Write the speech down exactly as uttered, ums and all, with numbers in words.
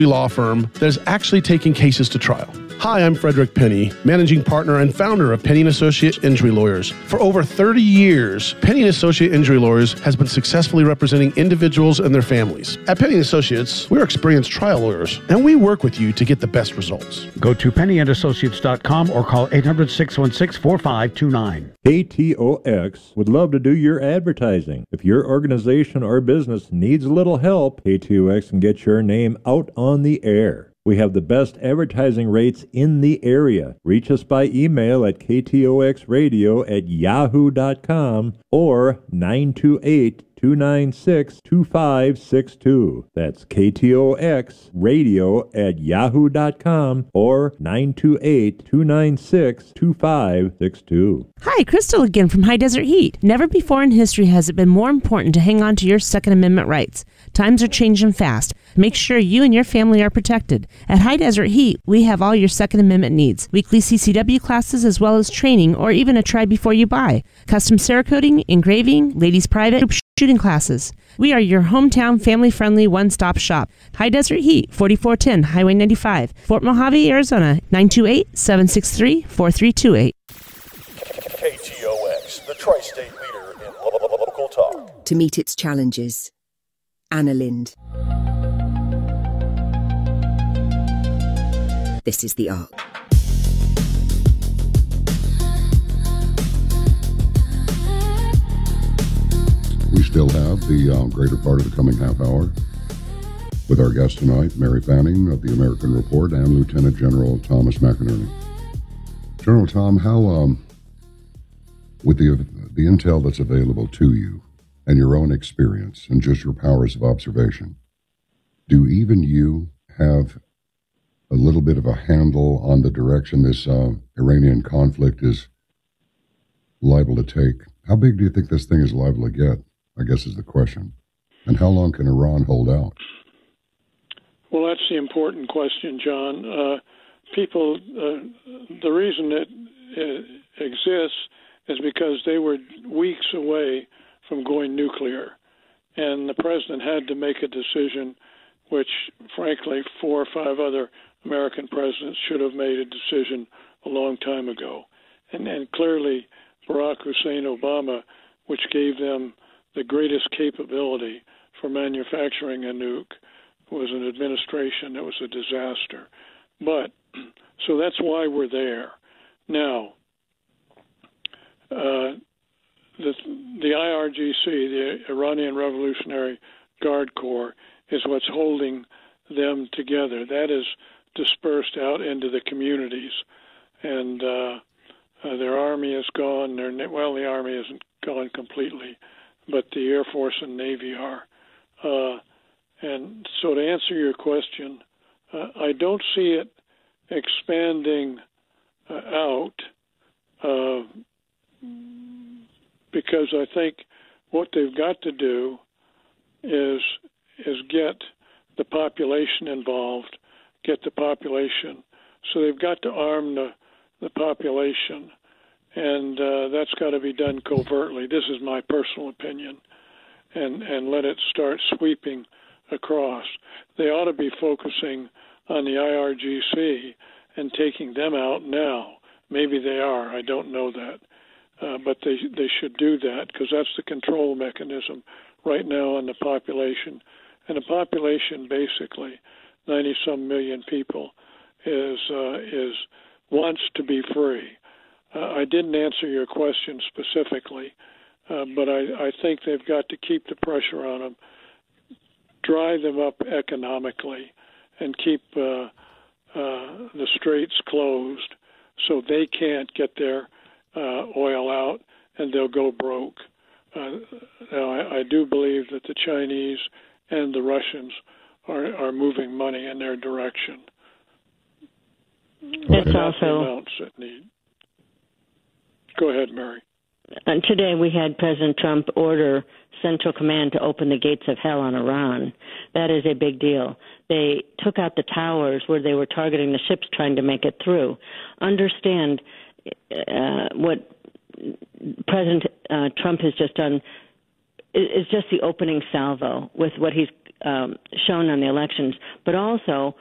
law firm that is actually taking cases to trial. Hi, I'm Frederick Penny, managing partner and founder of Penny and Associate Injury Lawyers. For over thirty years, Penny and Associate Injury Lawyers has been successfully representing individuals and their families. At Penny and Associates, we're experienced trial lawyers, and we work with you to get the best results. Go to penny and associates dot com or call eight hundred, six one six, four five two nine. K T O X would love to do your advertising. If your organization or business needs a little help, K T O X can get your name out on the air. We have the best advertising rates in the area. Reach us by email at k t o x radio at yahoo dot com or nine two eight, two nine six, two five six two. That's K T O X radio at yahoo dot com or nine two eight, two nine six, two five six two. Hi, Crystal again from High Desert Heat. Never before in history has it been more important to hang on to your Second Amendment rights. Times are changing fast. Make sure you and your family are protected. At High Desert Heat, we have all your Second Amendment needs. Weekly C C W classes as well as training or even a try before you buy. Custom Cerakoting, engraving, ladies private, group shooting classes. We are your hometown family-friendly one-stop shop. High Desert Heat, forty-four ten Highway ninety-five, Fort Mojave, Arizona, nine two eight, seven six three, four three two eight. K T O X, the tri-state leader in local talk. To meet its challenges. Anna Lind. This is The Arc. We still have the uh, greater part of the coming half hour with our guest tonight, Mary Fanning of the American Report and Lieutenant General Thomas McInerney. General Tom, how, um, with the the intel that's available to you and your own experience and just your powers of observation, do even you have a little bit of a handle on the direction this uh, Iranian conflict is liable to take? How big do you think this thing is liable to get, I guess is the question. And how long can Iran hold out? Well, that's the important question, John. Uh, people, uh, the reason it uh, exists is because they were weeks away from going nuclear. And the president had to make a decision, which, frankly, four or five other American presidents should have made a decision a long time ago. And, and clearly, Barack Hussein Obama, which gave them the greatest capability for manufacturing a nuke, was an administration that was a disaster. But, so that's why we're there. Now, uh, the, the I R G C, the Iranian Revolutionary Guard Corps, is what's holding them together. That is dispersed out into the communities, and uh, uh, their army is gone. Their, well, the army isn't gone completely, but the Air Force and Navy are. Uh, and so to answer your question, uh, I don't see it expanding uh, out uh, because I think what they've got to do is is get the population involved, get the population. So they've got to arm the, the population, and uh, that's got to be done covertly. This is my personal opinion, and, and let it start sweeping across. They ought to be focusing on the I R G C and taking them out now. Maybe they are. I don't know that. Uh, but they they should do that because that's the control mechanism right now on the population. And the population, basically, ninety-some million people, is uh, is wants to be free. Uh, I didn't answer your question specifically, uh, but I, I think they've got to keep the pressure on them, dry them up economically, and keep uh, uh, the straits closed so they can't get their uh, oil out and they'll go broke. Uh, now, I, I do believe that the Chinese and the Russians are, are moving money in their direction. That's also amounts that need. Go ahead, Mary. And today we had President Trump order Central Command to open the gates of hell on Iran. That is a big deal. They took out the towers where they were targeting the ships trying to make it through. Understand uh, what President uh, Trump has just done is just the opening salvo with what he's um, shown on the elections, but also